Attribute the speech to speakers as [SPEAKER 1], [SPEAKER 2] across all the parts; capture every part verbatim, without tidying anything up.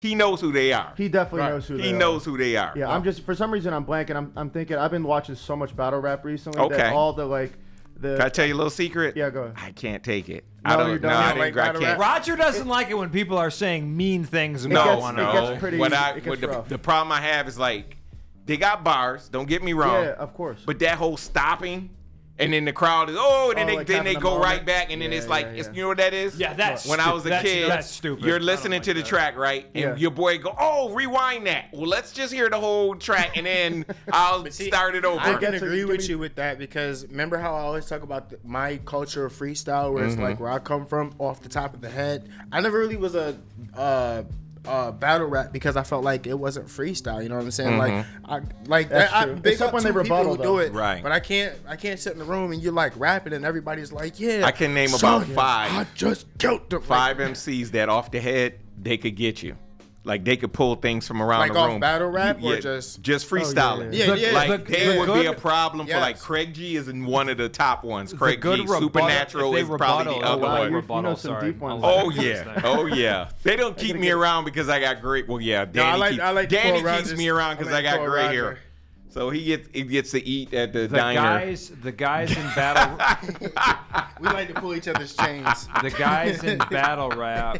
[SPEAKER 1] he knows who they are.
[SPEAKER 2] He definitely
[SPEAKER 3] Right.
[SPEAKER 2] knows who they
[SPEAKER 1] He
[SPEAKER 2] are.
[SPEAKER 1] knows who they are.
[SPEAKER 2] Yeah, I'm just for some reason I'm blanking. I'm I'm thinking I've been watching so much battle rap recently
[SPEAKER 1] Okay.
[SPEAKER 2] that all the like the
[SPEAKER 1] Can I tell you a little secret?
[SPEAKER 2] Yeah, go ahead.
[SPEAKER 1] I can't take it.
[SPEAKER 2] No,
[SPEAKER 1] I don't
[SPEAKER 2] you
[SPEAKER 1] know.
[SPEAKER 2] don't?
[SPEAKER 1] I,
[SPEAKER 2] You
[SPEAKER 1] didn't,
[SPEAKER 3] like
[SPEAKER 1] I
[SPEAKER 3] battle
[SPEAKER 1] can't.
[SPEAKER 4] Roger doesn't like it when people are saying mean things and
[SPEAKER 1] No,
[SPEAKER 4] don't
[SPEAKER 2] gets-
[SPEAKER 4] want
[SPEAKER 2] it
[SPEAKER 1] no.
[SPEAKER 2] gets pretty-
[SPEAKER 1] what I,
[SPEAKER 2] it gets
[SPEAKER 1] what the,
[SPEAKER 2] rough.
[SPEAKER 1] the problem I have is like, they got bars. Don't get me wrong.
[SPEAKER 2] Yeah, of course.
[SPEAKER 1] But that whole stopping, and then the crowd is oh, and then
[SPEAKER 2] Oh,
[SPEAKER 1] they
[SPEAKER 2] like
[SPEAKER 1] then
[SPEAKER 2] having
[SPEAKER 1] they
[SPEAKER 2] a
[SPEAKER 1] go
[SPEAKER 2] moment?
[SPEAKER 1] right back, and then
[SPEAKER 2] Yeah,
[SPEAKER 1] it's like
[SPEAKER 2] yeah,
[SPEAKER 1] it's
[SPEAKER 2] yeah.
[SPEAKER 1] you know what that is?
[SPEAKER 4] Yeah, that's
[SPEAKER 1] when I was a
[SPEAKER 4] stu- that's-
[SPEAKER 1] kid.
[SPEAKER 4] that's stupid.
[SPEAKER 1] You're
[SPEAKER 4] I don't
[SPEAKER 1] listening
[SPEAKER 4] like
[SPEAKER 1] to the
[SPEAKER 4] that.
[SPEAKER 1] track, right? And
[SPEAKER 2] Yeah.
[SPEAKER 1] your boy go, oh, rewind that. Well, let's just hear the whole track, and then I'll
[SPEAKER 3] See,
[SPEAKER 1] start it over.
[SPEAKER 3] I can
[SPEAKER 2] Get to-
[SPEAKER 3] agree
[SPEAKER 2] give
[SPEAKER 3] with
[SPEAKER 2] me-
[SPEAKER 3] you with that because remember how I always talk about the, my culture of freestyle, where it's
[SPEAKER 1] Mm-hmm.
[SPEAKER 3] like where I come from, off the top of the head. I never really was a uh, uh, battle rap because I felt like it wasn't freestyle. You know what I'm saying? Like, I like
[SPEAKER 2] That's
[SPEAKER 3] that. I,
[SPEAKER 2] true.
[SPEAKER 3] big
[SPEAKER 2] Except
[SPEAKER 3] up
[SPEAKER 2] when
[SPEAKER 3] to
[SPEAKER 2] they
[SPEAKER 3] people
[SPEAKER 2] rebuttal,
[SPEAKER 3] who do
[SPEAKER 2] though.
[SPEAKER 3] it,
[SPEAKER 1] Right.
[SPEAKER 3] But I can't. I can't sit in the room and you're like rapping and everybody's like, yeah.
[SPEAKER 1] I can name
[SPEAKER 3] son,
[SPEAKER 1] about five.
[SPEAKER 3] I just killed them.
[SPEAKER 1] Five M Cs that off the head they could get you. Like they could pull things from around
[SPEAKER 3] Like
[SPEAKER 1] the
[SPEAKER 3] off
[SPEAKER 1] room.
[SPEAKER 3] battle rap or
[SPEAKER 1] Yeah,
[SPEAKER 3] just-
[SPEAKER 1] just freestyling.
[SPEAKER 3] yeah, yeah. Yeah, yeah.
[SPEAKER 1] Like
[SPEAKER 4] The-
[SPEAKER 1] they
[SPEAKER 4] the
[SPEAKER 1] would be a
[SPEAKER 4] good-
[SPEAKER 1] problem for
[SPEAKER 3] Yes.
[SPEAKER 1] like Craig G is in one of the top ones. Craig
[SPEAKER 4] good
[SPEAKER 1] G,
[SPEAKER 4] rebuttal-
[SPEAKER 1] Supernatural
[SPEAKER 4] if they
[SPEAKER 1] is probably
[SPEAKER 4] rebuttal,
[SPEAKER 1] the other
[SPEAKER 4] oh, wow,
[SPEAKER 1] one.
[SPEAKER 4] you-
[SPEAKER 2] You know some
[SPEAKER 4] sorry.
[SPEAKER 2] deep ones.
[SPEAKER 4] I'll let
[SPEAKER 1] Oh
[SPEAKER 4] you
[SPEAKER 1] yeah,
[SPEAKER 4] finish that.
[SPEAKER 1] oh yeah. They don't keep me around because I got great. Well, yeah, Danny,
[SPEAKER 3] like-
[SPEAKER 1] keep-
[SPEAKER 3] I like to
[SPEAKER 1] Danny
[SPEAKER 3] pull around
[SPEAKER 1] keeps
[SPEAKER 3] this-
[SPEAKER 1] me around
[SPEAKER 3] I
[SPEAKER 1] because
[SPEAKER 3] like
[SPEAKER 1] I
[SPEAKER 3] to
[SPEAKER 1] got
[SPEAKER 3] pull
[SPEAKER 1] gray
[SPEAKER 3] around
[SPEAKER 1] hair.
[SPEAKER 3] there.
[SPEAKER 1] So he gets he gets to eat at the,
[SPEAKER 4] The
[SPEAKER 1] diner.
[SPEAKER 4] guys, the guys in battle,
[SPEAKER 3] We like to pull each other's chains.
[SPEAKER 4] the guys in battle rap,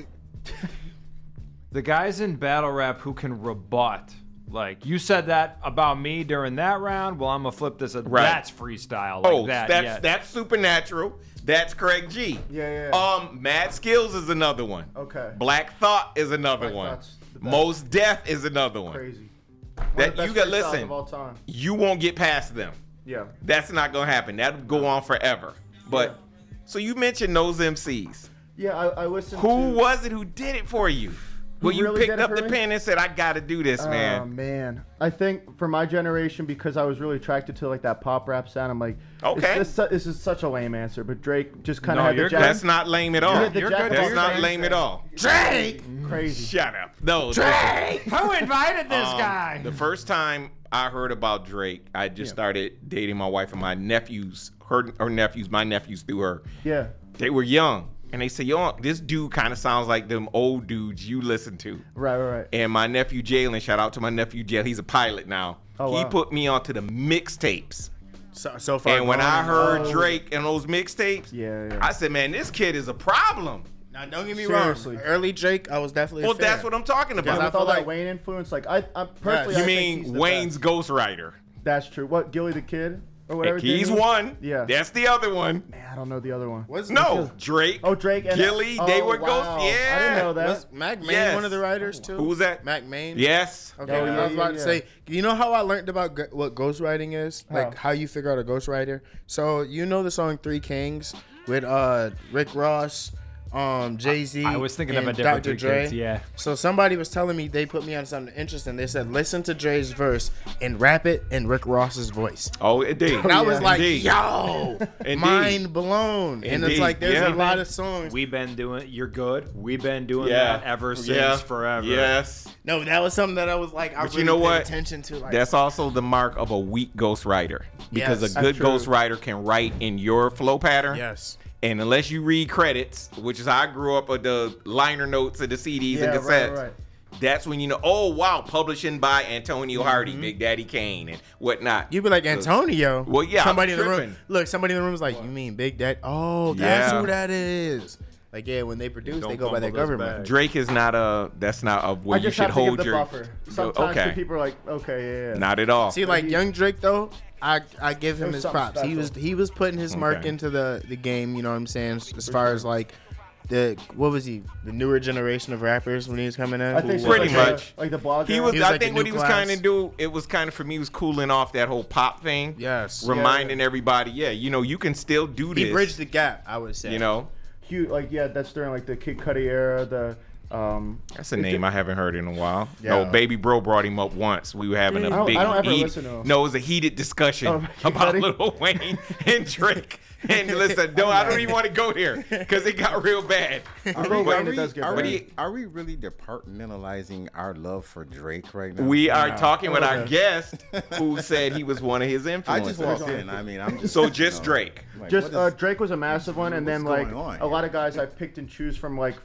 [SPEAKER 4] the guys in battle rap who can rebut. Like you said that about me during that round. Well, I'm gonna flip this.
[SPEAKER 1] Right.
[SPEAKER 4] That's freestyle. Like
[SPEAKER 1] Oh,
[SPEAKER 4] that.
[SPEAKER 1] that's
[SPEAKER 4] yeah.
[SPEAKER 1] that's Supernatural. That's Craig G.
[SPEAKER 2] Yeah, yeah.
[SPEAKER 1] Um, Mad Skills is another one.
[SPEAKER 2] Okay.
[SPEAKER 1] Black Thought is another
[SPEAKER 2] Black
[SPEAKER 1] one.
[SPEAKER 2] Thought's the best.
[SPEAKER 1] Most Death is another one.
[SPEAKER 2] Crazy.
[SPEAKER 1] That
[SPEAKER 2] One
[SPEAKER 1] you
[SPEAKER 2] of the
[SPEAKER 1] got
[SPEAKER 2] best freestyles
[SPEAKER 1] listen.
[SPEAKER 2] of all time.
[SPEAKER 1] You won't get past them.
[SPEAKER 2] Yeah.
[SPEAKER 1] That's not gonna happen. That'll go on forever. But so you mentioned those M Cs.
[SPEAKER 2] Yeah, I, I listened
[SPEAKER 1] Who
[SPEAKER 2] to.
[SPEAKER 1] was it who did it for you? Well, you
[SPEAKER 2] really
[SPEAKER 1] picked
[SPEAKER 2] did it
[SPEAKER 1] up
[SPEAKER 2] for
[SPEAKER 1] the
[SPEAKER 2] me?
[SPEAKER 1] pen and said, "I got to do this,
[SPEAKER 2] Oh
[SPEAKER 1] man."
[SPEAKER 2] man, I think for my generation, because I was really attracted to like that pop rap sound. I'm like,
[SPEAKER 1] Okay.
[SPEAKER 2] it's, this, this is such a lame answer, but Drake just kind of
[SPEAKER 4] No,
[SPEAKER 2] had
[SPEAKER 4] you're
[SPEAKER 2] the
[SPEAKER 4] good.
[SPEAKER 1] That's
[SPEAKER 2] jack.
[SPEAKER 1] not lame at all.
[SPEAKER 2] had the
[SPEAKER 4] You're
[SPEAKER 2] jack
[SPEAKER 4] good.
[SPEAKER 2] of all
[SPEAKER 1] That's not
[SPEAKER 2] trades.
[SPEAKER 1] lame at all.
[SPEAKER 3] Drake.
[SPEAKER 2] Crazy.
[SPEAKER 1] Shut up. No.
[SPEAKER 3] Drake.
[SPEAKER 4] Who invited this
[SPEAKER 1] Um,
[SPEAKER 4] guy?
[SPEAKER 1] The first time I heard about Drake, I just started dating my wife and my nephews. Her, her nephews, my nephews through her.
[SPEAKER 2] Yeah.
[SPEAKER 1] They were young. And they say, yo, this dude kind of sounds like them old dudes you listen to.
[SPEAKER 2] Right. Right. Right.
[SPEAKER 1] And my nephew Jalen, shout out to my nephew Jalen, he's a pilot now.
[SPEAKER 2] Oh,
[SPEAKER 1] he
[SPEAKER 2] wow.
[SPEAKER 1] put me onto the mixtapes.
[SPEAKER 3] So, so far.
[SPEAKER 1] And when
[SPEAKER 3] gone
[SPEAKER 1] I
[SPEAKER 3] and-
[SPEAKER 1] heard
[SPEAKER 2] Oh.
[SPEAKER 1] Drake and those mixtapes,
[SPEAKER 2] Yeah, yeah.
[SPEAKER 1] I said, man, this kid is a problem.
[SPEAKER 3] Now, don't get me
[SPEAKER 2] Seriously.
[SPEAKER 3] wrong. Early Drake, I was definitely.
[SPEAKER 1] Well,
[SPEAKER 3] a fan.
[SPEAKER 1] that's what I'm talking
[SPEAKER 3] Because
[SPEAKER 1] about.
[SPEAKER 3] I
[SPEAKER 2] With all
[SPEAKER 3] feel
[SPEAKER 2] that
[SPEAKER 3] like-
[SPEAKER 2] Wayne influence, like I, I personally,
[SPEAKER 1] You
[SPEAKER 2] I think he's
[SPEAKER 1] mean
[SPEAKER 2] the
[SPEAKER 1] Wayne's
[SPEAKER 2] best.
[SPEAKER 1] ghostwriter?
[SPEAKER 2] That's true. What Gilly the Kid or whatever. his name
[SPEAKER 1] He's
[SPEAKER 2] is?
[SPEAKER 1] one.
[SPEAKER 2] Yeah.
[SPEAKER 1] That's the other one.
[SPEAKER 2] Man, I don't know the other one.
[SPEAKER 3] Was
[SPEAKER 1] No, Drake.
[SPEAKER 2] Oh, Drake and
[SPEAKER 1] Gilly,
[SPEAKER 2] oh,
[SPEAKER 1] they were
[SPEAKER 2] wow.
[SPEAKER 1] ghosts. Yeah.
[SPEAKER 2] I didn't know that.
[SPEAKER 3] was Mac Main
[SPEAKER 1] Yes.
[SPEAKER 3] one of the writers too?
[SPEAKER 1] Who was that?
[SPEAKER 3] Mac Main.
[SPEAKER 1] Yes.
[SPEAKER 3] Okay,
[SPEAKER 2] Oh, yeah,
[SPEAKER 3] I was about
[SPEAKER 2] yeah,
[SPEAKER 3] to say,
[SPEAKER 2] yeah.
[SPEAKER 3] you know how I learned about g- what ghostwriting is? Like
[SPEAKER 2] How?
[SPEAKER 3] how you figure out a ghostwriter? So you know the song Three Kings with uh Rick Ross, um Jay-Z,
[SPEAKER 4] I was thinking of
[SPEAKER 3] and
[SPEAKER 4] a different
[SPEAKER 3] Doctor
[SPEAKER 4] Three
[SPEAKER 3] Dre.
[SPEAKER 4] Kids, yeah.
[SPEAKER 3] So somebody was telling me they put me on something interesting. They said listen to Dre's verse and rap it in Rick Ross's voice.
[SPEAKER 1] Oh, indeed.
[SPEAKER 3] And I was
[SPEAKER 2] yeah.
[SPEAKER 3] like,
[SPEAKER 1] Indeed.
[SPEAKER 3] yo,
[SPEAKER 1] Indeed.
[SPEAKER 3] mind blown. And it's
[SPEAKER 1] Indeed.
[SPEAKER 3] like there's
[SPEAKER 1] Yeah.
[SPEAKER 3] a lot of songs.
[SPEAKER 4] We've been doing. You're good. We've been doing
[SPEAKER 1] Yeah.
[SPEAKER 4] that ever since
[SPEAKER 1] Yeah.
[SPEAKER 4] forever.
[SPEAKER 1] Yes.
[SPEAKER 3] No, that was something that I was like, I
[SPEAKER 1] But
[SPEAKER 3] really
[SPEAKER 1] you know
[SPEAKER 3] paid
[SPEAKER 1] what?
[SPEAKER 3] attention to. Like,
[SPEAKER 1] That's also the mark of a weak ghostwriter. Because
[SPEAKER 3] Yes.
[SPEAKER 1] a good
[SPEAKER 2] That's true.
[SPEAKER 1] ghostwriter can write in your flow pattern.
[SPEAKER 3] yes.
[SPEAKER 1] And unless you read credits, which is how I grew up with the liner notes of the C Ds
[SPEAKER 2] Yeah,
[SPEAKER 1] and
[SPEAKER 2] right,
[SPEAKER 1] cassettes,
[SPEAKER 2] right, right.
[SPEAKER 1] that's when you know, oh, wow, publishing by Antonio Hardy, Big Daddy Kane, and whatnot.
[SPEAKER 3] You'd be like Antonio.
[SPEAKER 1] Well, yeah,
[SPEAKER 3] Somebody
[SPEAKER 1] I'm
[SPEAKER 3] in the room.
[SPEAKER 1] tripping.
[SPEAKER 3] Look, somebody in the room is like, "You mean Big Daddy? Oh, that's
[SPEAKER 1] Yeah.
[SPEAKER 3] who that is." Like, yeah, when they produce,
[SPEAKER 4] Don't
[SPEAKER 3] they go by their
[SPEAKER 4] fumble this
[SPEAKER 3] government.
[SPEAKER 4] bag.
[SPEAKER 1] Drake is not a, that's not a
[SPEAKER 2] I
[SPEAKER 1] where you
[SPEAKER 2] just
[SPEAKER 1] should
[SPEAKER 2] have to give
[SPEAKER 1] hold
[SPEAKER 2] the
[SPEAKER 1] your.
[SPEAKER 2] buffer. Sometimes
[SPEAKER 1] okay.
[SPEAKER 2] the people are like, okay, yeah, yeah.
[SPEAKER 1] Not at all.
[SPEAKER 3] See, like
[SPEAKER 2] He-
[SPEAKER 3] young Drake though, I I give him
[SPEAKER 2] There's
[SPEAKER 3] his
[SPEAKER 2] something
[SPEAKER 3] props. He was
[SPEAKER 2] special.
[SPEAKER 3] he was putting his mark
[SPEAKER 1] Okay.
[SPEAKER 3] into the the game. You know what I'm saying? As far as like the what was he? The newer generation of rappers when he was coming in.
[SPEAKER 2] I think so,
[SPEAKER 1] Pretty
[SPEAKER 2] like the-
[SPEAKER 1] much.
[SPEAKER 2] like the blog.
[SPEAKER 1] He
[SPEAKER 2] era.
[SPEAKER 1] was,
[SPEAKER 3] He was
[SPEAKER 1] I
[SPEAKER 3] like the
[SPEAKER 1] think what
[SPEAKER 3] new
[SPEAKER 1] he was
[SPEAKER 3] class.
[SPEAKER 1] kind of do, it was kind of for me, he was cooling off that whole pop thing.
[SPEAKER 3] Yes.
[SPEAKER 1] Reminding everybody, yeah, you know, you can still do this.
[SPEAKER 3] He bridged the gap. I would say.
[SPEAKER 1] You know,
[SPEAKER 2] Huge, like yeah, that's during like the Kid Cudi era. The um.
[SPEAKER 1] that's a name I haven't heard in a while.
[SPEAKER 3] Yeah.
[SPEAKER 1] No, Baby Bro brought him up once. We were having
[SPEAKER 2] I
[SPEAKER 1] a
[SPEAKER 2] don't-
[SPEAKER 1] big
[SPEAKER 2] I don't ever
[SPEAKER 1] heat-
[SPEAKER 2] listen to him.
[SPEAKER 1] No, it was a heated discussion
[SPEAKER 2] Oh, Kid
[SPEAKER 1] about
[SPEAKER 2] Cudi?
[SPEAKER 1] Lil Wayne and Drake. And listen, no, I don't even want to go there because it got real bad.
[SPEAKER 2] Are we,
[SPEAKER 1] But
[SPEAKER 2] it does get
[SPEAKER 5] Are
[SPEAKER 2] bad.
[SPEAKER 5] we, are we really departmentalizing our love for Drake right now?
[SPEAKER 1] We are talking with our
[SPEAKER 2] Okay.
[SPEAKER 1] guest who said he was one of his
[SPEAKER 5] I
[SPEAKER 1] influences.
[SPEAKER 5] just walked in. I mean, I'm just
[SPEAKER 1] So
[SPEAKER 5] you
[SPEAKER 1] just
[SPEAKER 5] know,
[SPEAKER 1] Drake.
[SPEAKER 5] like,
[SPEAKER 2] Just
[SPEAKER 5] what
[SPEAKER 2] uh,
[SPEAKER 5] is-
[SPEAKER 2] Drake was a massive one, and then
[SPEAKER 5] what's
[SPEAKER 2] like
[SPEAKER 5] going on
[SPEAKER 2] a lot
[SPEAKER 5] here?
[SPEAKER 2] of guys I picked and choose from like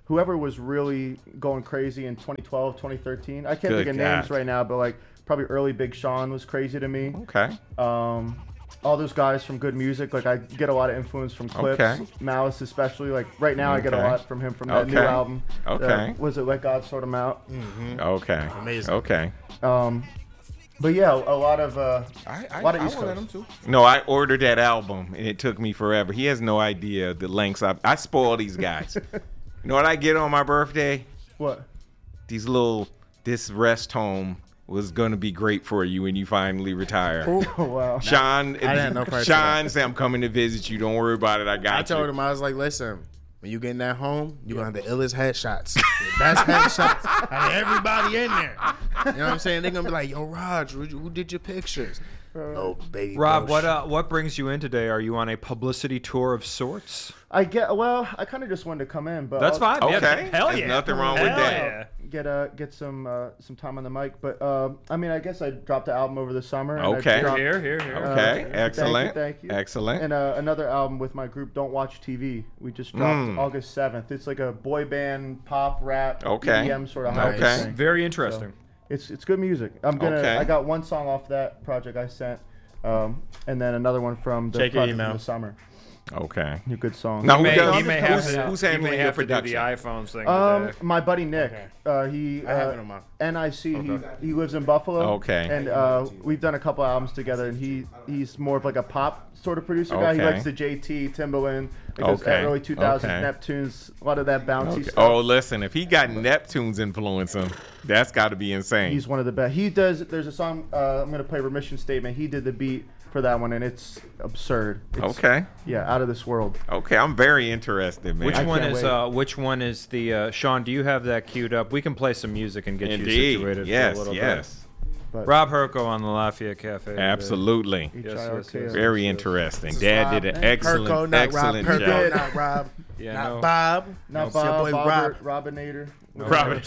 [SPEAKER 2] whoever was really going crazy in twenty twelve, twenty thirteen. I can't
[SPEAKER 1] Good
[SPEAKER 2] think of
[SPEAKER 1] God.
[SPEAKER 2] names right now, but like probably early Big Sean was crazy to me.
[SPEAKER 1] Okay.
[SPEAKER 2] Um, all those guys from Good Music, like I get a lot of influence from Clips,
[SPEAKER 1] Okay.
[SPEAKER 2] Malice especially. Like right now, I get a
[SPEAKER 1] Okay.
[SPEAKER 2] lot from him from that new
[SPEAKER 1] Okay.
[SPEAKER 2] album.
[SPEAKER 1] Okay.
[SPEAKER 2] Uh, was it Let God Sort 'Em Out?
[SPEAKER 1] Okay.
[SPEAKER 3] Amazing.
[SPEAKER 1] Okay.
[SPEAKER 2] Um, but yeah, a lot of uh,
[SPEAKER 5] I, I,
[SPEAKER 2] a lot of
[SPEAKER 5] I
[SPEAKER 2] East
[SPEAKER 5] wanted
[SPEAKER 2] Coast.
[SPEAKER 5] them too.
[SPEAKER 1] No, I ordered that album and it took me forever. He has no idea the lengths I I spoil these guys. You know what I get on my birthday?
[SPEAKER 2] What?
[SPEAKER 1] These little this rest home was gonna be great for you when you finally retire.
[SPEAKER 2] Oh wow.
[SPEAKER 1] Sean,
[SPEAKER 3] I didn't know parts of
[SPEAKER 1] Sean said I'm coming to visit you. Don't worry about it. I got
[SPEAKER 3] I
[SPEAKER 1] you.
[SPEAKER 3] told him, I was like, listen, when you get in that home, you're going to have the illest headshots. The best headshots out of everybody in there. You know what I'm saying? They're going to be like, yo, Raj, who, who did your pictures? No, baby.
[SPEAKER 4] Rob,
[SPEAKER 3] bro,
[SPEAKER 4] what
[SPEAKER 3] shit.
[SPEAKER 4] uh, what brings you in today? Are you on a publicity tour of sorts?
[SPEAKER 2] I get well. I kind of just wanted to come in, but
[SPEAKER 4] That's
[SPEAKER 2] I'll
[SPEAKER 4] fine.
[SPEAKER 1] Okay.
[SPEAKER 4] Yeah, hell
[SPEAKER 1] There's
[SPEAKER 4] yeah.
[SPEAKER 1] nothing wrong with
[SPEAKER 4] Hell
[SPEAKER 1] that.
[SPEAKER 4] yeah.
[SPEAKER 2] Get uh get some uh, some time on the mic. But uh, I mean, I guess I dropped the album over the summer. and I
[SPEAKER 1] Okay.
[SPEAKER 2] dropped-
[SPEAKER 4] Here, here, here.
[SPEAKER 2] uh,
[SPEAKER 1] Okay,
[SPEAKER 2] thank you,
[SPEAKER 1] excellent.
[SPEAKER 2] Thank you.
[SPEAKER 1] Excellent.
[SPEAKER 2] And uh, another album with my group, Don't Watch T V. We just dropped
[SPEAKER 1] Mm.
[SPEAKER 2] August seventh. It's like a boy band, pop, rap,
[SPEAKER 1] Okay.
[SPEAKER 2] E D M sort of
[SPEAKER 3] Nice.
[SPEAKER 2] house
[SPEAKER 1] Okay.
[SPEAKER 2] thing.
[SPEAKER 4] Very interesting.
[SPEAKER 2] It's it's good music. I'm gonna.
[SPEAKER 1] Okay.
[SPEAKER 2] I got one song off that project I sent, um, and then another one from the
[SPEAKER 3] Check your
[SPEAKER 2] project
[SPEAKER 3] email.
[SPEAKER 2] from the summer.
[SPEAKER 1] Okay.
[SPEAKER 2] New good song.
[SPEAKER 1] Now,
[SPEAKER 4] He
[SPEAKER 1] who
[SPEAKER 4] may,
[SPEAKER 1] does-
[SPEAKER 4] he may have
[SPEAKER 1] who's-
[SPEAKER 4] to,
[SPEAKER 1] who's
[SPEAKER 4] he
[SPEAKER 1] handling
[SPEAKER 4] may
[SPEAKER 1] your
[SPEAKER 4] have to do the
[SPEAKER 1] production?
[SPEAKER 4] iPhones thing
[SPEAKER 2] Um,
[SPEAKER 4] today.
[SPEAKER 2] my buddy Nick,
[SPEAKER 3] Okay.
[SPEAKER 2] uh, he
[SPEAKER 3] I have
[SPEAKER 2] uh,
[SPEAKER 3] it on my-
[SPEAKER 2] N I C. He, he lives in Buffalo.
[SPEAKER 1] Okay.
[SPEAKER 2] And uh, we've done a couple albums together, and he he's more of like a pop sort of producer guy. He
[SPEAKER 1] Okay.
[SPEAKER 2] likes the J T, Timbaland, like those
[SPEAKER 1] Okay.
[SPEAKER 2] early two thousands
[SPEAKER 1] Okay.
[SPEAKER 2] Neptunes, a lot of that bouncy
[SPEAKER 1] Okay.
[SPEAKER 2] stuff.
[SPEAKER 1] Oh, listen, if he got Neptune's influence him, that's got to be insane.
[SPEAKER 2] He's one of the best. He does. There's a song. Uh, I'm gonna play Remission Statement. He did the beat for that one, and it's absurd. It's,
[SPEAKER 1] Okay.
[SPEAKER 2] Yeah, out of this world.
[SPEAKER 1] Okay, I'm very interested, man.
[SPEAKER 4] Which
[SPEAKER 2] I
[SPEAKER 4] one
[SPEAKER 2] can't
[SPEAKER 4] is
[SPEAKER 2] wait.
[SPEAKER 4] uh, which one is the uh, Sean? Do you have that queued up? We can play some music and get you
[SPEAKER 1] Indeed.
[SPEAKER 4] situated
[SPEAKER 1] Yes,
[SPEAKER 4] for a little
[SPEAKER 1] yes.
[SPEAKER 2] But
[SPEAKER 4] bit. Rob Herco on the Lafayette Cafe. today.
[SPEAKER 1] Absolutely.
[SPEAKER 2] H I
[SPEAKER 4] Yes,
[SPEAKER 2] R
[SPEAKER 4] yes,
[SPEAKER 2] K O.
[SPEAKER 4] yes.
[SPEAKER 1] Very
[SPEAKER 2] Yes.
[SPEAKER 1] interesting.
[SPEAKER 3] This is
[SPEAKER 1] Dad
[SPEAKER 3] Rob.
[SPEAKER 1] did an excellent,
[SPEAKER 3] Herco, not
[SPEAKER 1] excellent
[SPEAKER 3] Rob.
[SPEAKER 1] job.
[SPEAKER 3] Herco, not Rob.
[SPEAKER 4] Yeah,
[SPEAKER 3] not
[SPEAKER 4] no.
[SPEAKER 3] Bob.
[SPEAKER 2] Not
[SPEAKER 3] It's your
[SPEAKER 2] Bob,
[SPEAKER 3] boy
[SPEAKER 2] Robert,
[SPEAKER 3] Rob.
[SPEAKER 2] Robinator.
[SPEAKER 1] Robin.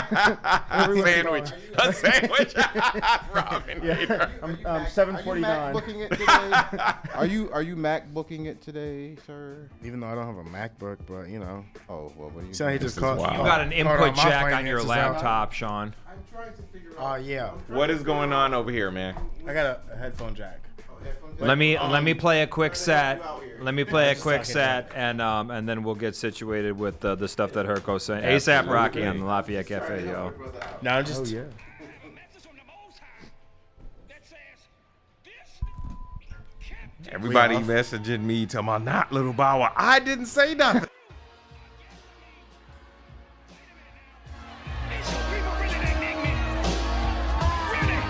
[SPEAKER 1] a sandwich. A sandwich. Robin.
[SPEAKER 2] Yeah, I'm, I'm seven
[SPEAKER 5] Are you Mac
[SPEAKER 2] forty-nine.
[SPEAKER 5] booking it today? are you are you Mac booking it today, sir?
[SPEAKER 3] Even though I don't have a MacBook, but you know.
[SPEAKER 5] Oh well, what do you?
[SPEAKER 3] So he just
[SPEAKER 1] is
[SPEAKER 3] called.
[SPEAKER 1] wild.
[SPEAKER 4] You got an
[SPEAKER 3] Hold on,
[SPEAKER 4] input
[SPEAKER 3] my
[SPEAKER 4] jack on your
[SPEAKER 3] finances out.
[SPEAKER 4] laptop, Sean.
[SPEAKER 5] I'm trying to figure
[SPEAKER 3] Oh yeah,
[SPEAKER 1] What is going on over here, man?
[SPEAKER 3] I got a, a headphone jack.
[SPEAKER 4] Let me let me play a quick set. Let me play a quick set, and um and then we'll get situated with uh, the stuff that Herco's saying. ASAP Rocky on the Lafayette Cafe, yo.
[SPEAKER 3] No, I'm just.
[SPEAKER 2] Oh yeah.
[SPEAKER 1] Everybody
[SPEAKER 3] We off?
[SPEAKER 1] messaging me talking about not Little Bow Wow. I didn't say nothing.